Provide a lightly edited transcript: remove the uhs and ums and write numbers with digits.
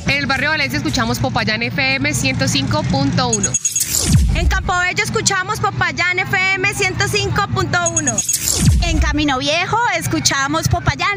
En el barrio Valencia escuchamos Popayán FM 105.1. En Campobello escuchamos Popayán FM 105.1. En Camino Viejo escuchamos Popayán